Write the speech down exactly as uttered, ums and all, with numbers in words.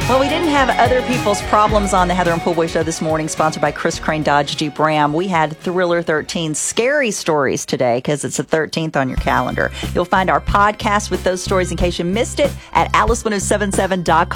Well, we didn't have other people's problems on the Heather and Poolboy Show this morning, sponsored by Chris Crane Dodge Jeep Ram. We had Thriller thirteen scary stories today because it's the thirteenth on your calendar. You'll find our podcast with those stories in case you missed it at alice ten seventy-seven dot com.